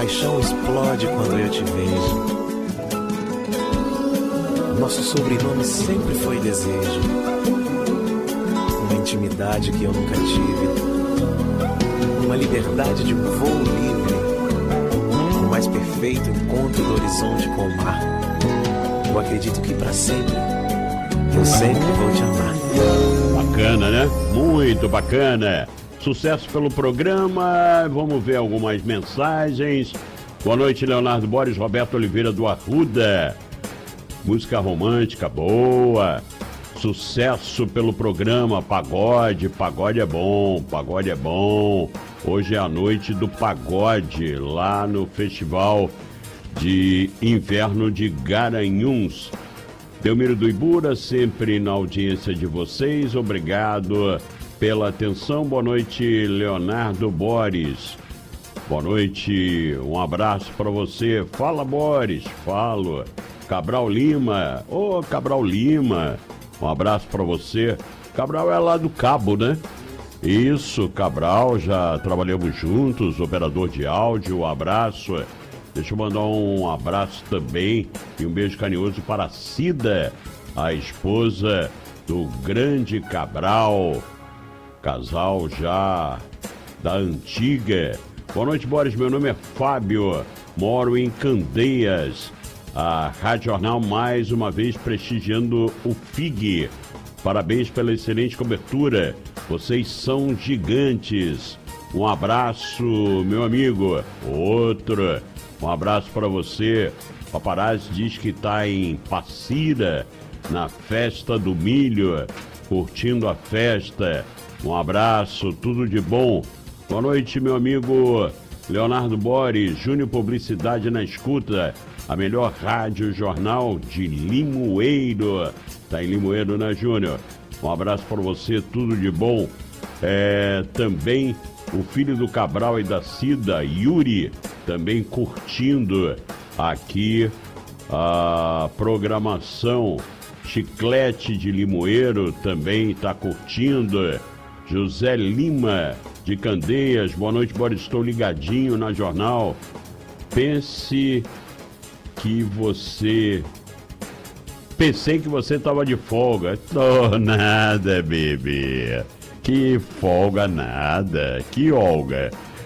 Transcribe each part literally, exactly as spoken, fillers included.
paixão explode quando eu te vejo. Nosso sobrenome sempre foi desejo, uma intimidade que eu nunca tive, uma liberdade de um voo livre, o mais perfeito encontro do horizonte com o mar. Eu acredito que pra sempre, eu sempre vou te amar. Bacana, né? Muito bacana. Sucesso pelo programa. Vamos ver algumas mensagens. Boa noite, Leonardo Boris, Roberto Oliveira do Arruda. Música romântica boa. Sucesso pelo programa. Pagode, pagode é bom, pagode é bom. Hoje é a noite do pagode lá no Festival de Inverno de Garanhuns. Delmiro do Ibura, sempre na audiência de vocês. Obrigado pela atenção. Boa noite, Leonardo Boris. Boa noite, um abraço para você. Fala, Boris, falo. Cabral Lima, ô oh, Cabral Lima, um abraço para você. Cabral é lá do Cabo, né? Isso, Cabral, já trabalhamos juntos, operador de áudio, um abraço. Deixa eu mandar um abraço também e um beijo carinhoso para a Cida, a esposa do grande Cabral, casal já da antiga. Boa noite, Boris, meu nome é Fábio, moro em Candeias. A Rádio Jornal mais uma vez prestigiando o F I G. Parabéns pela excelente cobertura. Vocês são gigantes. Um abraço, meu amigo. Outro. Um abraço para você. Paparazzi diz que está em Passira, na festa do milho, curtindo a festa. Um abraço, tudo de bom. Boa noite, meu amigo Leonardo Boris, Júnior Publicidade na escuta. A melhor rádio jornal de Limoeiro. Tá em Limoeiro, né, Júnior? Um abraço para você, tudo de bom. É, também o filho do Cabral e da Cida, Yuri, também curtindo aqui a programação. Chiclete de Limoeiro também está curtindo. José Lima de Candeias, boa noite, Boris, estou ligadinho na jornal. Pense que você... Pensei que você estava de folga. Tô nada, bebê. Que folga nada. Que Olga.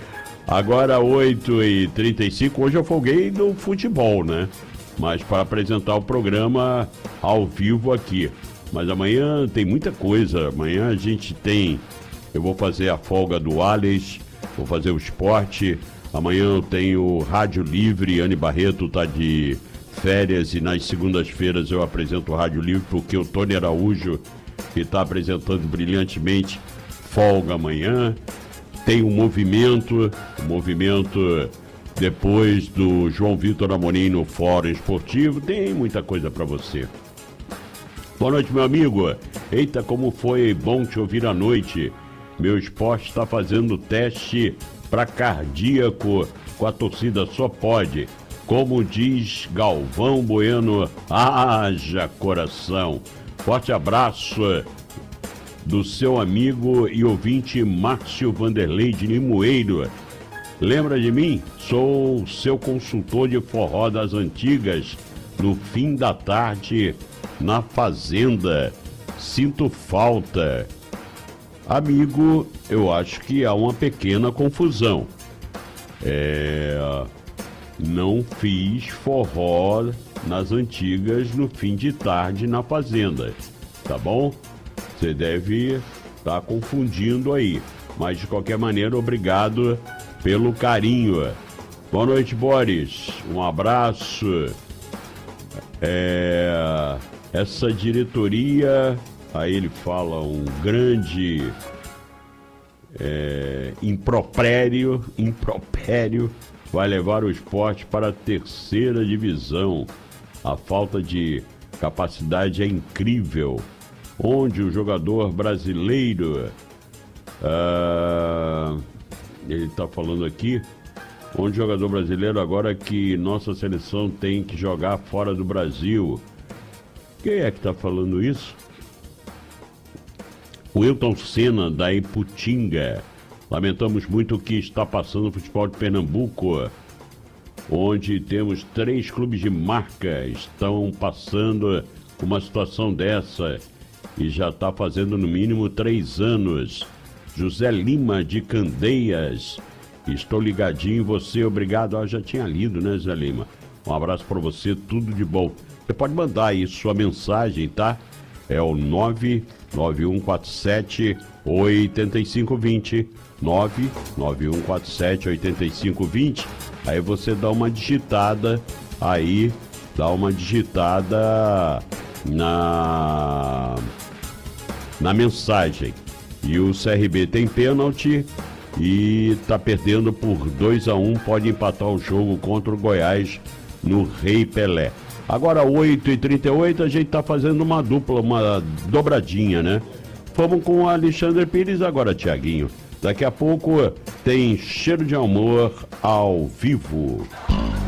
Agora oito e trinta e cinco, hoje eu folguei no futebol, né? Mas para apresentar o programa ao vivo aqui. Mas amanhã tem muita coisa. Amanhã a gente tem... Eu vou fazer a folga do Alex, vou fazer o esporte. Amanhã eu tenho Rádio Livre, Anne Barreto tá de férias e nas segundas-feiras eu apresento o Rádio Livre porque o Tony Araújo, que está apresentando brilhantemente, folga amanhã. Tem um movimento, um movimento depois do João Vitor Amorim no Fórum Esportivo. Tem muita coisa para você. Boa noite, meu amigo. Eita, como foi bom te ouvir à noite. Meu esporte está fazendo teste para cardíaco com a torcida Só Pode. Como diz Galvão Bueno, haja coração. Forte abraço do seu amigo e ouvinte Márcio Vanderlei de Limoeiro. Lembra de mim? Sou seu consultor de forró das antigas, no fim da tarde, na Fazenda. Sinto falta. Amigo, eu acho que há uma pequena confusão. É... Não fiz forró nas antigas no fim de tarde na Fazenda, tá bom? Você deve estar confundindo aí. Mas de qualquer maneira, obrigado pelo carinho. Boa noite, Boris. Um abraço. É... Essa diretoria... Aí ele fala um grande é, impropério, impropério, vai levar o esporte para a terceira divisão. A falta de capacidade é incrível. Onde o jogador brasileiro, ah, ele está falando aqui, onde o jogador brasileiro agora que nossa seleção tem que jogar fora do Brasil. Quem é que está falando isso? O Wilton Senna, da Iputinga. Lamentamos muito o que está passando no futebol de Pernambuco. onde temos três clubes de marca estão passando uma situação dessa e já está fazendo no mínimo três anos. José Lima de Candeias, estou ligadinho em você, obrigado. Ah, já tinha lido, né, José Lima? Um abraço para você, tudo de bom. Você pode mandar aí sua mensagem, tá? É o nove nove um quatro sete oito cinco dois zero, nove nove um quatro sete oito cinco dois zero. Aí você dá uma digitada aí, dá uma digitada na, na mensagem. E o C R B tem pênalti e tá perdendo por dois a um, pode empatar o jogo contra o Goiás no Rei Pelé. Agora, oito e trinta e oito, a gente tá fazendo uma dupla, uma dobradinha, né? Vamos com o Alexandre Pires agora, Tiaguinho. Daqui a pouco tem Cheiro de Amor ao vivo.